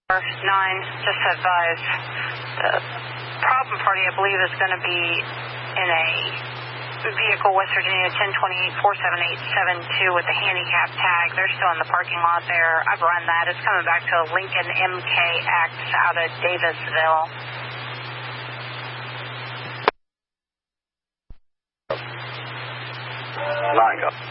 just advise. The problem party, I believe, is going to be in a vehicle, West Virginia 1028-47872 with the handicap tag. They're still in the parking lot there. I've run that. It's coming back to a Lincoln MKX out of Davisville. Line up.